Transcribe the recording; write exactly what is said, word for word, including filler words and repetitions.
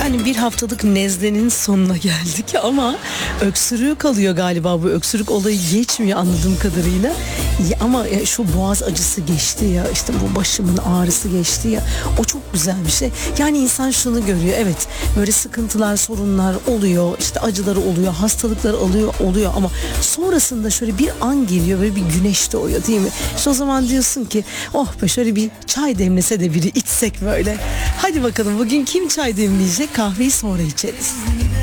Yani bir haftalık nezlenin sonuna geldik ama öksürüğü kalıyor galiba, bu öksürük olayı geçmiyor anladığım kadarıyla. Ya ama şu boğaz acısı geçti ya, işte bu başımın ağrısı geçti ya, o çok güzel bir şey. Yani insan şunu görüyor, evet böyle sıkıntılar, sorunlar oluyor, işte acıları oluyor, hastalıkları oluyor oluyor ama sonrasında şöyle bir an geliyor, böyle bir güneş doğuyor değil mi? İşte o zaman diyorsun ki oh be, şöyle bir çay demlese de biri içsek böyle. Hadi bakalım bugün kim çay demleyecek? Kahveyi sonra içeriz.